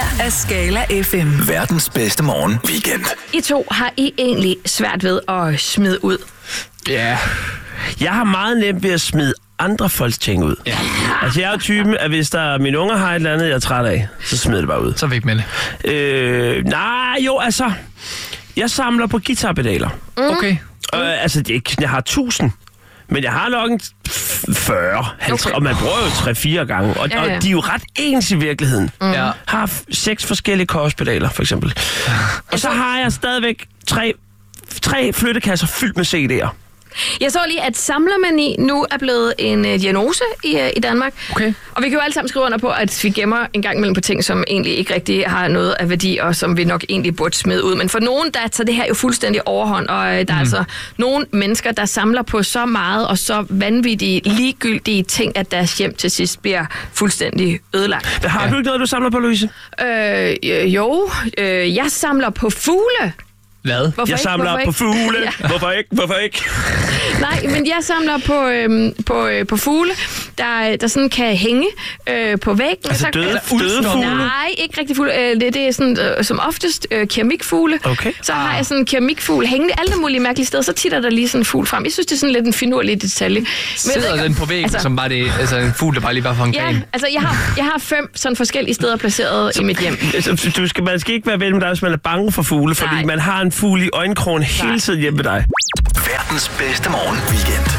af Skala FM. Verdens bedste morgen weekend. I to har I egentlig svært ved at smide ud? Ja. Jeg har meget nemt ved at smide andre folks ting ud. Ja. Altså, jeg er jo typen, at hvis der mine unger har et eller andet, jeg er træt af, så smider det bare ud. Så væk med det. Jeg samler på guitarpedaler. Okay. Altså, jeg har 1000. Men jeg har nok en 40, 50, okay. Og man bruger jo 3-4 gange. Og de er jo ret ens i virkeligheden. Ja. Har 6 forskellige korspedaler, for eksempel. Og så har jeg stadigvæk 3 flyttekasser fyldt med CD'er. Jeg så lige, at samlermani nu er blevet en diagnose i Danmark. Okay. Og vi kan jo alle sammen skrive under på, at vi gemmer en gang imellem på ting, som egentlig ikke rigtig har noget af værdi, og som vi nok egentlig burde smide ud. Men for nogen, der tager det her jo fuldstændig overhånd, og der er altså nogle mennesker, der samler på så meget og så vanvittige, ligegyldige ting, at deres hjem til sidst bliver fuldstændig ødelagt. Har du ikke noget, du samler på, Louise? Jeg samler på fugle. Hvad? Jeg samler på fugle. Ja. Hvorfor ikke? Nej, men jeg samler på fugle, der sådan kan hænge på væggen. Altså døde fugle? Nej, ikke rigtig fugle. Det er sådan, som oftest keramikfugle. Okay. Så har jeg sådan en keramikfugl hængende alle mulige mærkelige steder. Så titter der lige sådan en fugl frem. Jeg synes, det er sådan lidt en finurlig detalje. Sidder den på væggen, som bare det, altså en fugl, der bare lige var for en gren? Ja, altså jeg har 5 sådan forskellige steder placeret i mit hjem. Man skal ikke være ven med dig, hvis man er bange for fugle, fordi man har en fugl i øjenkrogen hele tiden hjemme ved dig. Verdens bedste morgen weekend.